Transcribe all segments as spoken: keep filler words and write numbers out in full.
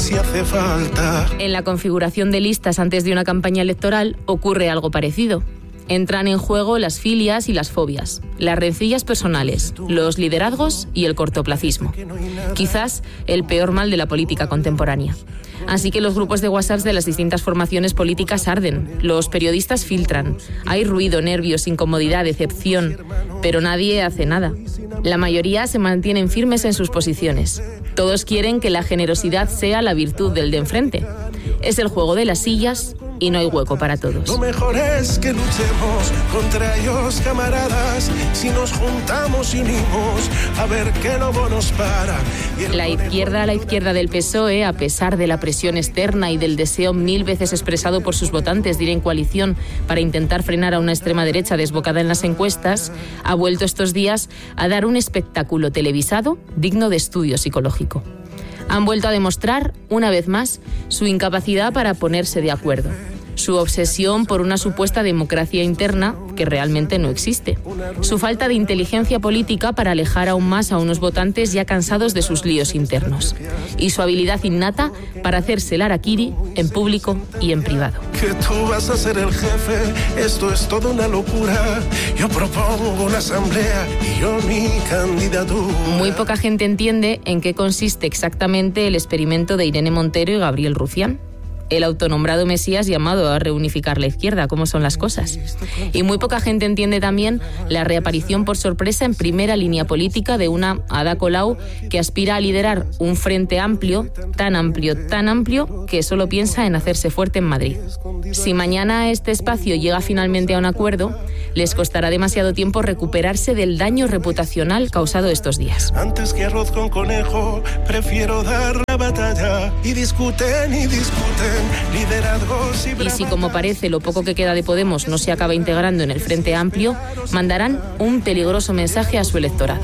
si hace falta. En la configuración de listas antes de una campaña electoral ocurre algo parecido. Entran en juego las filias y las fobias, las rencillas personales, los liderazgos y el cortoplacismo. Quizás el peor mal de la política contemporánea. Así que los grupos de WhatsApp de las distintas formaciones políticas arden, los periodistas filtran, hay ruido, nervios, incomodidad, decepción, pero nadie hace nada. La mayoría se mantienen firmes en sus posiciones. Todos quieren que la generosidad sea la virtud del de enfrente. Es el juego de las sillas y no hay hueco para todos. Lo mejor es que luchemos contra ellos, camaradas, si nos juntamos y unimos, a ver qué lobo nos para. La izquierda, la izquierda del P S O E, a pesar de la presión externa y del deseo mil veces expresado por sus votantes de ir en coalición para intentar frenar a una extrema derecha desbocada en las encuestas, ha vuelto estos días a dar un espectáculo televisado digno de estudio psicológico. Han vuelto a demostrar, una vez más, su incapacidad para ponerse de acuerdo, su obsesión por una supuesta democracia interna que realmente no existe, su falta de inteligencia política para alejar aún más a unos votantes ya cansados de sus líos internos, y su habilidad innata para hacerse el harakiri en público y en privado. Que tú vas a ser el jefe, esto es toda una locura. Yo propongo una asamblea y yo mi candidatura. Muy poca gente entiende en qué consiste exactamente el experimento de Irene Montero y Gabriel Rufián, el autonombrado Mesías llamado a reunificar la izquierda, cómo son las cosas. Y muy poca gente entiende también la reaparición por sorpresa en primera línea política de una Ada Colau que aspira a liderar un frente amplio, tan amplio, tan amplio, que solo piensa en hacerse fuerte en Madrid. Si mañana este espacio llega finalmente a un acuerdo, les costará demasiado tiempo recuperarse del daño reputacional causado estos días. Antes que arroz con conejo, prefiero dar la batalla. Y discuten y discuten. Liderazgos y, y si, como parece, lo poco que queda de Podemos no se acaba integrando en el Frente Amplio, mandarán un peligroso mensaje a su electorado.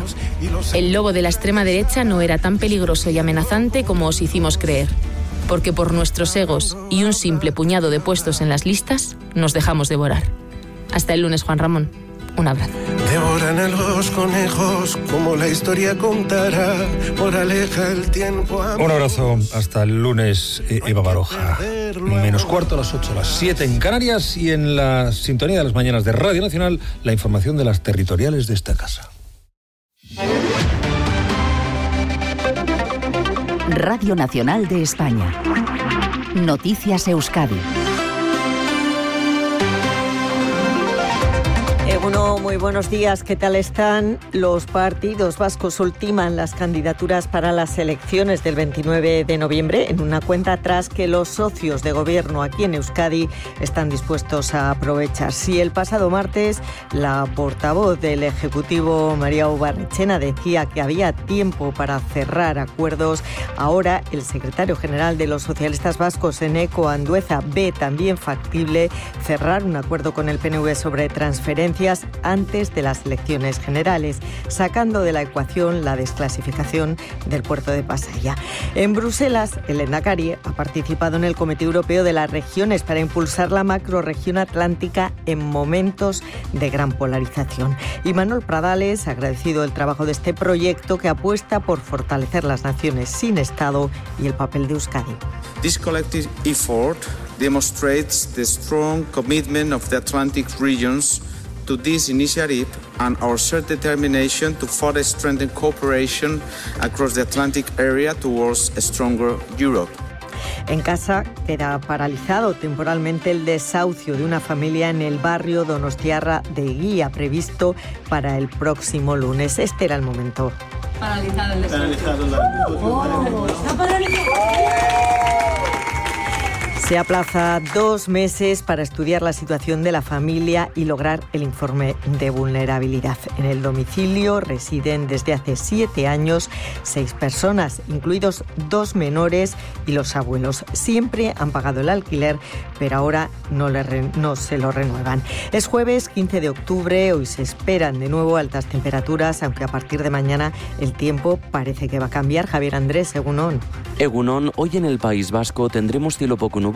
El lobo de la extrema derecha no era tan peligroso y amenazante como os hicimos creer, porque por nuestros egos y un simple puñado de puestos en las listas nos dejamos devorar. Hasta el lunes, Juan Ramón. Un abrazo. Devoran a los conejos como la historia contará. Moraleja el tiempo. Un abrazo. Hasta el lunes, Eva Baroja. Menos cuarto a las ocho, a las siete en Canarias, y en la sintonía de las mañanas de Radio Nacional, la información de las territoriales de esta casa. Radio Nacional de España. Noticias Euskadi. Bueno, muy buenos días, ¿qué tal están? Los partidos vascos ultiman las candidaturas para las elecciones del veintinueve de noviembre en una cuenta atrás que los socios de gobierno aquí en Euskadi están dispuestos a aprovechar. Si el pasado martes la portavoz del Ejecutivo, María Ubarretxena, decía que había tiempo para cerrar acuerdos, ahora el secretario general de los socialistas vascos, Eneko Andueza, ve también factible cerrar un acuerdo con el P N V sobre transferencias antes de las elecciones generales, sacando de la ecuación la desclasificación del puerto de Pasaia. En Bruselas, el Lehendakari ha participado en el Comité Europeo de las Regiones para impulsar la macrorregión atlántica en momentos de gran polarización. Y Manuel Pradales ha agradecido el trabajo de este proyecto que apuesta por fortalecer las naciones sin Estado y el papel de Euskadi. This collective effort demonstrates the strong commitment of the Atlantic regions to this initiative and our shared determination to further strengthen cooperation across the Atlantic area towards a stronger Europe. En casa queda paralizado temporalmente el desahucio de una familia en el barrio donostiarra de Eguía, previsto para el próximo lunes. Este era el momento. Paralizado el desahucio. Oh, está paralizado. Se aplaza dos meses para estudiar la situación de la familia y lograr el informe de vulnerabilidad. En el domicilio residen desde hace siete años seis personas, incluidos dos menores y los abuelos. Siempre han pagado el alquiler, pero ahora no, le re, no se lo renuevan. Es jueves quince de octubre, hoy se esperan de nuevo altas temperaturas, aunque a partir de mañana el tiempo parece que va a cambiar. Javier Andrés, Egunon. Egunon, hoy en el País Vasco tendremos cielo poco nuboso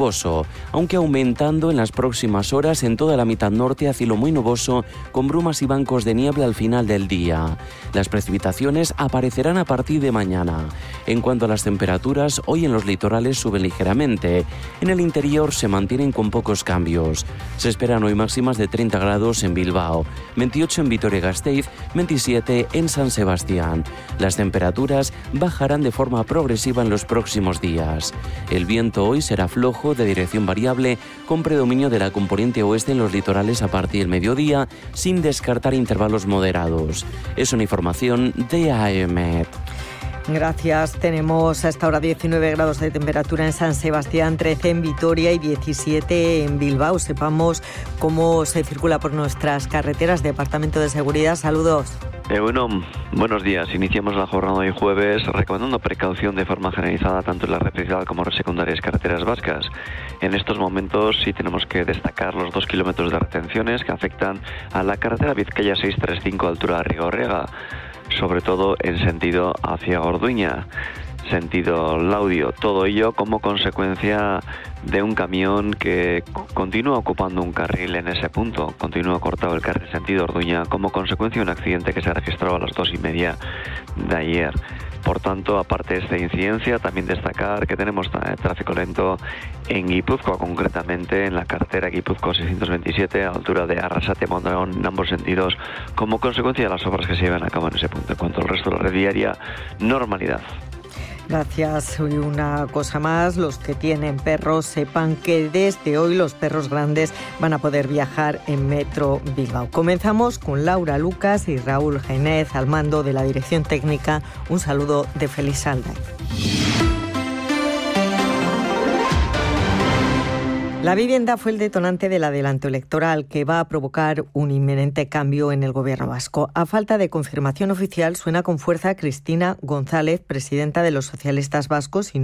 nuboso, aunque aumentando en las próximas horas en toda la mitad norte a cielo muy nuboso, con brumas y bancos de niebla al final del día. Las precipitaciones aparecerán a partir de mañana. En cuanto a las temperaturas, hoy en los litorales suben ligeramente. En el interior se mantienen con pocos cambios. Se esperan hoy máximas de treinta grados en Bilbao, veintiocho en Vitoria-Gasteiz, veintisiete en San Sebastián. Las temperaturas bajarán de forma progresiva en los próximos días. El viento hoy será flojo, de dirección variable, con predominio de la componente oeste en los litorales a partir del mediodía, sin descartar intervalos moderados. Es una información de A E M E T. Gracias. Tenemos hasta ahora diecinueve grados de temperatura en San Sebastián, trece en Vitoria y diecisiete en Bilbao. Sepamos cómo se circula por nuestras carreteras. Departamento de Seguridad, saludos. Eh, bueno, buenos días. Iniciamos la jornada de hoy jueves recomendando precaución de forma generalizada tanto en la red principal como en las secundarias carreteras vascas. En estos momentos sí tenemos que destacar los dos kilómetros de retenciones que afectan a la carretera Vizcaya seiscientos treinta y cinco altura Rigorrega, sobre todo en sentido hacia Orduña, sentido Laudio. Todo ello como consecuencia de un camión que continúa ocupando un carril en ese punto, continúa cortado el carril sentido Orduña como consecuencia de un accidente que se registró a las dos y media de ayer. Por tanto, aparte de esta incidencia, también destacar que tenemos tráfico lento en Guipúzcoa, concretamente en la carretera Guipúzcoa seiscientos veintisiete, a altura de Arrasate-Mondragón, en ambos sentidos, como consecuencia de las obras que se llevan a cabo en ese punto. En cuanto al resto de la red viaria, normalidad. Gracias. Y una cosa más, los que tienen perros sepan que desde hoy los perros grandes van a poder viajar en Metro Bilbao. Comenzamos con Laura Lucas y Raúl Génez al mando de la dirección técnica. Un saludo de Félix Salda. La vivienda fue el detonante del adelanto electoral que va a provocar un inminente cambio en el gobierno vasco. A falta de confirmación oficial, suena con fuerza Cristina González, presidenta de los socialistas vascos, y